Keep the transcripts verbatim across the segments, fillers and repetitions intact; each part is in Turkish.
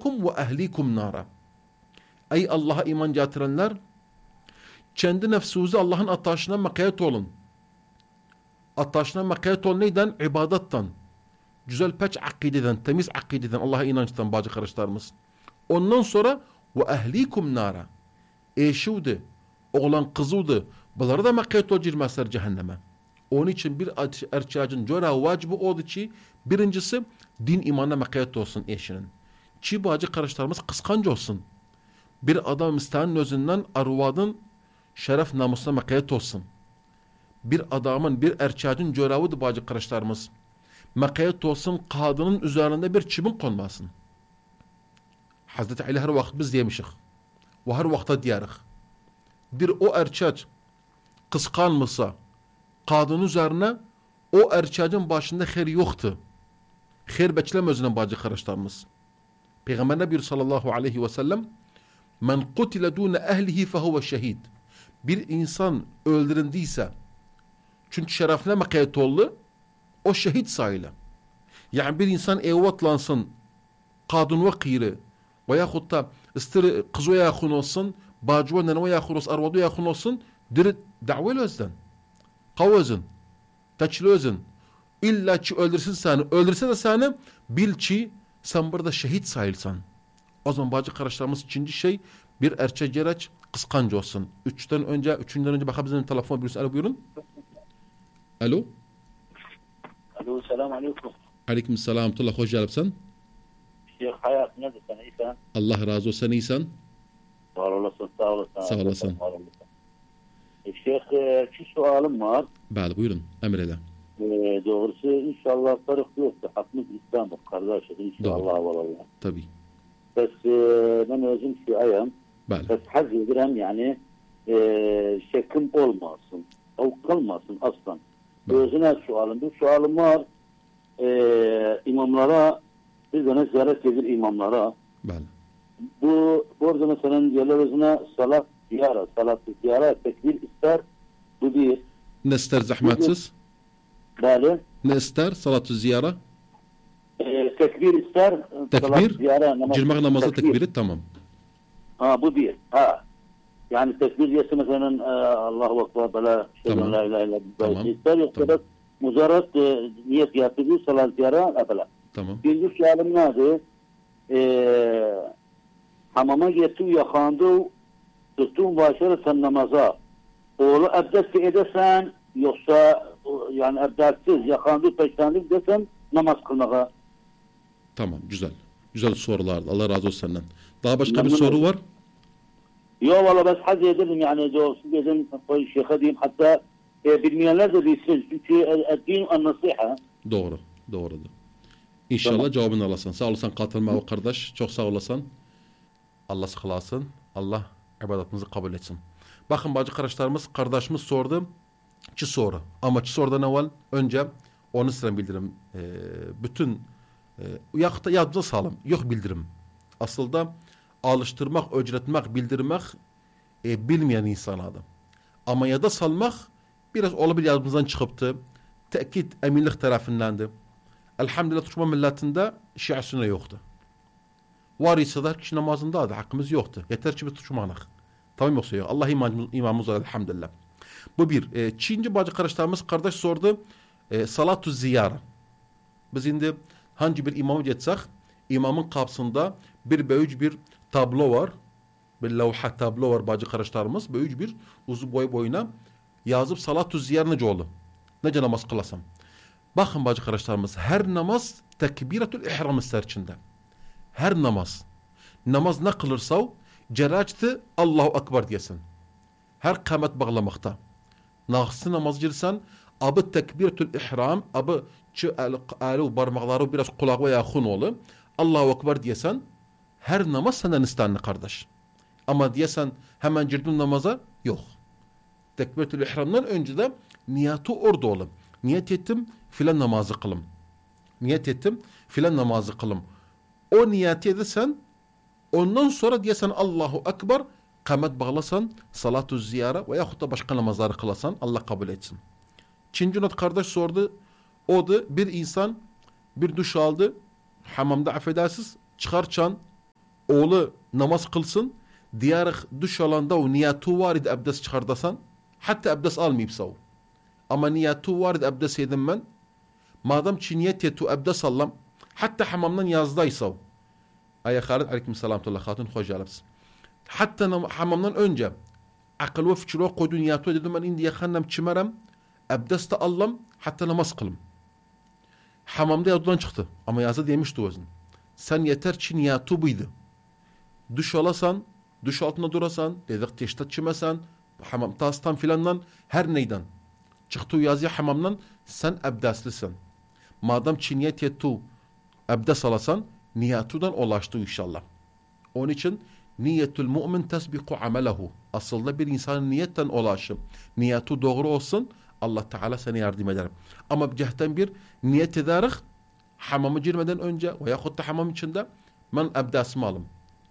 enfusakum ve ehlikum nara. Ey Allah'a iman getirenler, kendi nefsunuzu Allah'ın ataşına makayet olun. Ataşına makayet olun neyden? İbadetten. Güzel peç akideden, temiz akideden, Allah'a inançtan bacı kardeşlerimiz. Ondan sonra ve ehlikum nara. Eşudu, oğlan kızıdı. Bunları da makayet ol girmezler cehenneme. Onun için bir erçacın cora vacibi oldu ki birincisi din imanına makayet olsun eşinin. Ki bacı kardeşlerimiz kıskancı olsun. Bir adam isteğinin özünden arvadın şeref namusuna makayet olsun. Bir adamın, bir erçacın cöravıdır bacı kardeşlerimiz. Makayet olsun, kadının üzerinde bir çimin konmasın. Hazreti Ali her vakit biz demişik. Ve her vakta diyarıq. Bir o erçac kıskanmışsa kadının üzerine o erçacın başında xeyr yoktu. Xeyr bekleme özünden bacı kardeşlerimiz. Peygamber Nebi sallallahu aleyhi ve sellem men kutile dune ehlihi fehuve şehid. Bir insan öldürüldüyse çünkü şerefine makayet oldu, o şehit sayılır. Yani bir insan evlatlansın, kadın ve kıyırı veyahut da istir kızı yakın olsun, bacı ve nene yakın olsun, arvadı yakın olsun, diri davel özden. Kavazın, taçlı özün. İlla ki öldürsün seni, öldürse de seni bil ki sen burada şehit sayılsan. O zaman bacı kardeşlerimiz ikinci şey bir erçek gereç kıskancı olsun. Üçten önce, üçünden önce bakabilirsiniz telefon birisi. Alo buyurun. Alo. Alo, selamun aleyküm. Aleyküm selam. Tullah hoş geldin. Şeyh hayat nedir sen İhsan? Allah razı olsun İhsan. Var olasın, sağ olasın. Sağ olasın. E, Şeyh, şu sualım var. Bəli, buyurun. Əmr elə. E, doğrusu inşallah tarif yoktu. Hakkımız İslam'dır kardeşim. İnşallah vallahi. Tabii. Bes e, ben özüm şu ayam. Bəli. Bes haz edirəm yani e, şekim olmasın. O kalmasın aslan. Özüne sualım. Bu sualım var. E, imamlara bir tane ziyaret edir imamlara. Bəli. Bu burada mesela yerlerine salat ziyara, salat ziyara tekbir ister. Bu bir. Ne ister zahmetsiz? Bəli. Ne ister salatü ziyara? E, tekbir ister. Tekbir? Ziyara, namaz, Girmek namazda tekbir. tekbiri tamam. Ha bu bir. Ha. Yani tekbir diyesi mesela e, Allahu Ekber bela Tamam. la ilahe illallah Tamam. ister yoksa da muzarat e, niyet yaptığı salat ziyara bela. Tamam. Birinci sualım nedir? Eee hamama gitti yakandı tutun başarırsan namaza. Oğlu abdest edersen yoksa yani abdestsiz yakandı peştenlik desen namaz kılmaya. Tamam, güzel. Güzel sorular. Allah razı olsun senden. Daha başka Memnun bir soru oldum. var? Yo valla bes haz ederim yani doğrusu dedim şeyhe diyeyim hatta e, bilmeyenler de bilsin çünkü din an-nasiha. Doğru. Doğrudur. İnşallah tamam. Cevabını alasın. Sağ olasın katılma kardeş. Çok sağ olasın. Allah sıkılasın. Allah ibadetinizi kabul etsin. Bakın bacı kardeşlerimiz, kardeşimiz sordu. İki soru. Ama iki sorudan evvel önce onu size bildirim. Ee, bütün e, yakta yadınıza salım. Yok bildirim. Aslında alıştırmak, öğretmek, bildirmek e, bilmeyen insanadı. Ama yada salmak biraz olabilir yadımızdan çıkıptı. Tekit eminlik tarafındandı. Elhamdülillah Türkmen milletinde Şia sünnet yoktu. Var ise de kişi namazında da hakkımız yoktu. Yeter ki biz Türkmenlik. Tamam yoksa yok. Allah imamımız, imamımız var elhamdülillah. Bu bir. E, Çinci bacı kardeşlerimiz kardeş sordu. E, Salatü ziyara. Biz şimdi hangi bir imamı geçsek imamın kapsında bir büyük bir tablo var. Bir levha tablo var bacı kardeşlerimiz. Büyük bir uzun boy boyuna yazıp Salatü ziyara nece oldu? Nece namaz kılasam? Bakın bacı kardeşlerimiz her namaz tekbiratül ihram ister içinde. Her namaz. Namaz ne kılırsa ceraçtı Allahu Ekber diyesin. Her kâmet bağlamakta. Nağısı namaz girsen abı tekbiratül ihram abı çı alu parmakları biraz kulağı ve yakın olu. Allahu Ekber diyesen her namaz senden istenli kardeş. Ama diyesen hemen girdin namaza yok. Tekbiratül ihramdan önce de niyatı orada olun. Niyet ettim filan namazı kılım. Niyet ettim filan namazı kılım. O niyet edersen ondan sonra diyesen Allahu Ekber kâmet bağlasan salatü ziyara veya da başka namazları kılasan Allah kabul etsin. Çinci not kardeş sordu. O da bir insan bir duş aldı. Hamamda affedersiz çıkarçan oğlu namaz kılsın, diyarık duş alanda o niyatu var idi abdest çıkardasan, hatta abdest almayıp sav. Ama niyatu var idi abdest edin ben, madem ki niyet yetu abdest allam, hatta hamamdan yazdaysav. Aya Halid aleykümselam tullah hatun hoş geldiniz. Hatta hamamdan önce akıl ve fikir o koyduğun niyatu dedim ben indi yakannam çimerem, abdest de allam, hatta namaz kılım. Hamamda yadudan çıktı. Ama yazı demişti o yüzden. Sen yeter ki niyatu buydu. Duş alasan, duş altında durasan, dedik teştat çimesen, hamam tastan filandan, her neyden. Çıktı yazıya hamamdan, sen abdestlisin. Madem ki niyet yetu, abdest alasan, niyatudan ulaştı inşallah. Onun için niyetul mu'min tesbiku amelehu. Aslında bir insanın niyetten ulaşım. Niyatu doğru olsun, Allah Teala sana yardım eder. Ama bir cehden bir niyet ederek hamama girmeden önce veyahut da hamam içinde ben abdestimi alım.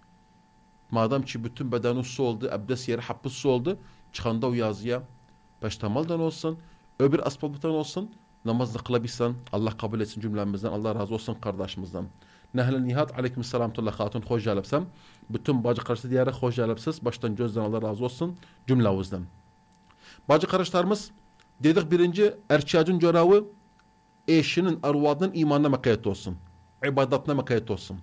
Madem ki bütün bedeni su oldu, abdest yeri hapı su oldu, çıkanda o yazıya peştemaldan olsun, öbür asbabıdan olsun, namazda kılabilsen, Allah kabul etsin cümlemizden, Allah razı olsun kardeşimizden. Nehle nihat aleykümselam tullah hatun hoş geldiniz. Bütün bacı kardeşler diyerek hoş geldiniz. Baştan gözden Allah razı olsun cümlemizden. Bacı kardeşlerimiz dedik birinci erkacın görevi eşinin arvadının imanına mekayet olsun. İbadatına mekayet olsun.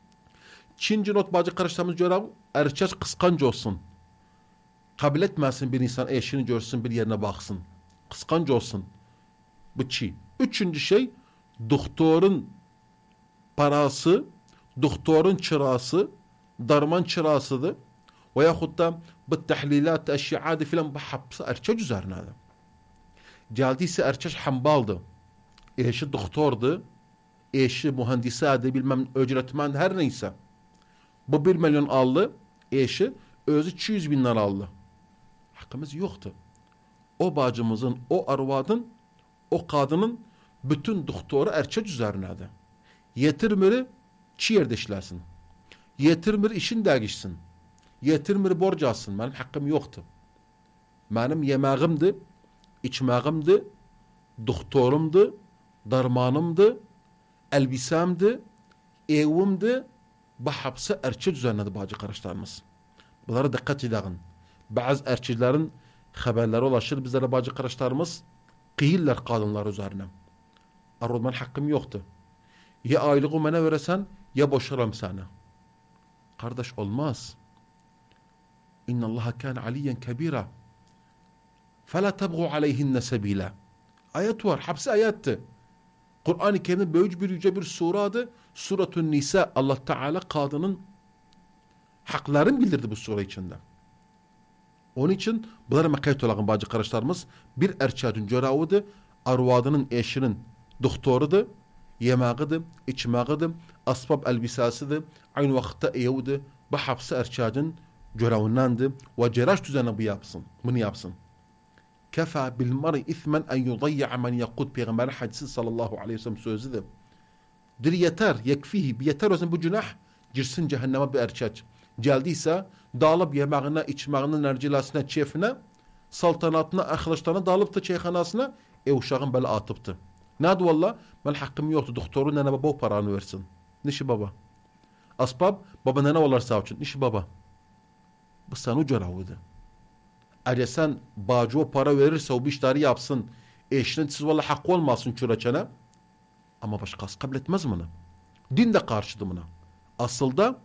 Çinci not bacı kardeşlerimiz görevi erkek kıskancı olsun. Kabul etmesin bir insan eşini görsün bir yerine baksın. Kıskancı olsun. Bu çi. Üçüncü şey doktorun parası, doktorun çırası, darman çırasıdır. Veyahut da bu tahlilat, eşyaadı filan bu hapsı erkek üzerine. Geldiyse erkek hambaldı. Eşi doktordu. Eşi mühendisaydı, bilmem öğretmen her neyse. Bu bir milyon aldı. Eşi özü iki yüz bin lira aldı. Hakkımız yoktu. O bacımızın, o arvadın, o kadının bütün doktoru erkek üzerineydi. Yetirmiri çi yerde işlersin. Yetirmir işin dergişsin. Yetirmir borç alsın. Benim hakkım yoktu. Benim yemeğimdi, içmeğimdi, doktorumdu, darmanımdı, elbisemdi, evimdi. Bu hapse erkek üzerineydi bacı kardeşlerimiz. Bunlara dikkat edin. Bazı erkeklerin haberleri ulaşır bizlere bacı kardeşlerimiz. Kıyırlar kadınlar üzerine. Arvadman hakkım yoktu. Ya aylığı bana veresen ya boşarım sana. Kardeş olmaz. İnna Allaha kana aliyen kebira. Fela tabgu aleyhinne sebila. Ayet var. Hapsi ayetti. Kur'an-ı Kerim'de böyüc bir yüce bir suradı. Suratun Nisa. Allah Teala kadının haklarını bildirdi bu sure içinde. Onun için bunlara mekayet olan bacı kardeşlerimiz bir erkeğin görevidir. Arvadının eşinin doktorudur. Yemeğidir, içmeğidir, asbab elbisasıdır, aynı vakitte evdir. Bu hapsi erkeğin görevundandır ve ceraş düzeni bu yapsın, bunu yapsın. Kefa bil mar'i ithmen en yudayya men yakut Peygamber hadisi sallallahu aleyhi ve sellem sözüdür. Dir yeter, yekfihi, yeter olsun bu günah girsin cehenneme bir erkek. Geldiyse dağılıp yemeğine, içmeğine, nercilasına, çefine, saltanatına, arkadaşlarına dağılıp da çeyhanasına ev uşağın böyle atıptı. Neydi valla? Ben hakkım yoktu. Doktorun nene baba o paranı versin. Nişi baba. Asbab baba nene olarsa için. Nişi baba. Bu sana görevidir. Eğer sen bacı o para verirse o bir işleri yapsın. Eşinin siz valla hakkı olmasın çüreçene. Ama başkası kabul etmez bunu. Din de karşıdır buna. Aslında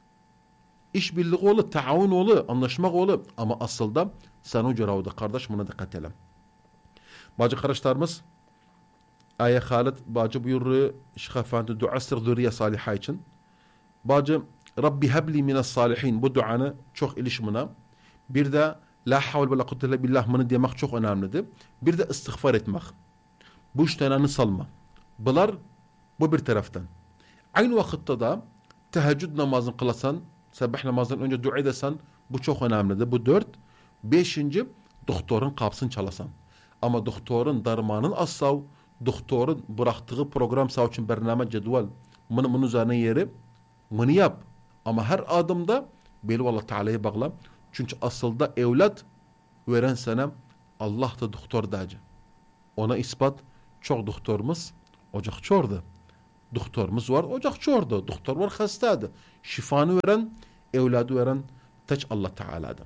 iş birliği olur, taavun olur, anlaşmak olur. Ama aslında sen o görevidir. Kardeş buna dikkat edelim. Bacı kardeşlerimiz Aya Halid bacı buyurur Şeyh Efendi duasır zürriye saliha için. Bacı Rabbi hebli mines salihin bu duanı çok ilişmine. Bir de la havl ve la kuvvete illa billah bunu demek çok önemlidir. Bir de istiğfar etmek. Bu üç taneni salma. Bunlar bu bir taraftan. Aynı vakitte de teheccüd namazını kılasan, sabah namazından önce dua edersen bu çok önemlidir. Bu dört. Beşinci doktorun kapsın çalasan. Ama doktorun darmanın assav, doktorun bıraktığı program sağ için bername cedvel bunu bunun üzerine yeri bunu yap. Ama her adımda beli Allah Teala'ya bağla. Çünkü aslında evlat veren sana Allah da doktor dacı. Ona ispat çok doktorumuz ocak çordu. Doktorumuz var, ocakçı orada. Doktor var, hastadır. Şifanı veren, evladı veren tek Allah Teala'dır.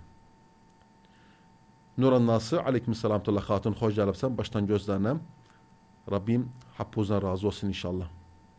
Nuran Nası, aleykümselam tullah hatun, hoş geldin. Baştan gözlerine. Rabbim hapuzdan razı olsun inşallah.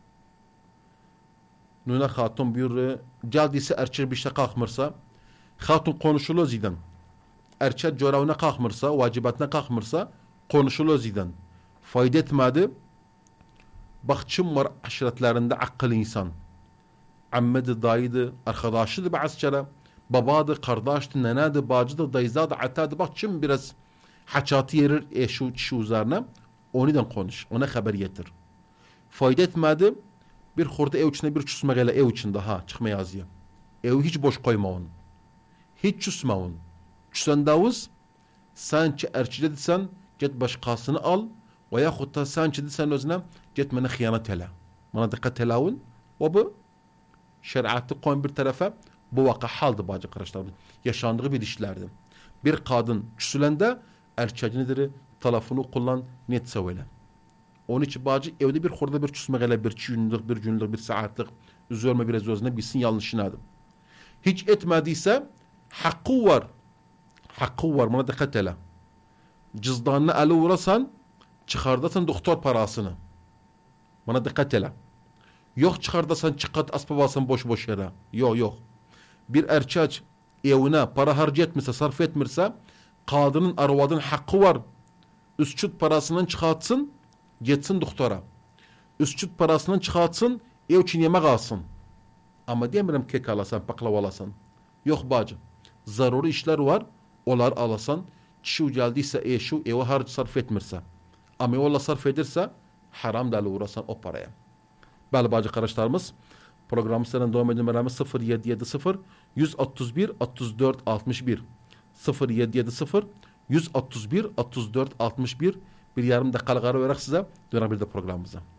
Nuna hatun buyur, geldiyse erçer bir şey kalkmırsa, hatun konuşulur ziden. Erçer coravına kalkmırsa, vacibatına kalkmırsa, konuşulur ziden. Fayda etmedi. Bakçım var aşiretlerinde akıl insan. Ammedi, dayıydı, arkadaşıydı bazı kere. Babadı, kardeşti, nenedir, bacıdır, dayızadı, atadı. Bakçım biraz haçatı yerir eşu kişi üzerine. Oniden konuş, ona haber getir. Fayda etmedi. Bir horda ev içinde bir çüsme gele ev içinde ha çıkmaya yazıyor. Ev hiç boş koyma onu. Hiç çüsme onu. Çüsen davuz, sen ki erçile desen, git başkasını al. Veyahut da sen ki desen özüne, git bana hıyanet hele. Bana dikkat helawun. Ve bu, şeriatı koyun bir tarafa, bu vaka haldı bacı kardeşlerim. Yaşandığı bir işlerdi. Bir kadın çüsülende, erçecinidir, telefonu kullan, net söyle. Onun için bacı evde bir horda bir çüsme gele, bir günlük, bir günlük, bir saatlik, üzerime biraz özüne bilsin yanlışını adım. Hiç etmediyse, hakkı var. Hakkı var, buna dikkat hele. Cızdanını ele uğrasan, çıkardasan doktor parasını. Buna dikkat hele. Yok çıkardasan çıkart asbabasan boş boş yere. Yok yok. Bir erkek evine para harcayetmirse, sarf etmirse, kadının arvadın hakkı var. Üstçüt parasından çıkartsın, gitsin doktora. Üstçüt parasından çıkartsın, ev için yemek alsın. Ama demirim kek alasan, baklava alasan. Yok bacı. Zaruri işler var, onlar alasan. Kişi geldiyse eşu eve harcı sarf etmirse. Ama ola sarf edirse, haram dalı uğrasan o paraya. Bəli bacı kardeşlerimiz, programımızdan devam edilmelerimiz sıfır yedi yedi sıfır yüz otuz bir otuz dört altmış bir sıfır yedi yedi sıfır yüz otuz bir otuz dört altmış bir bir yarım dakikalık ara vererek size dönebiliriz programımıza.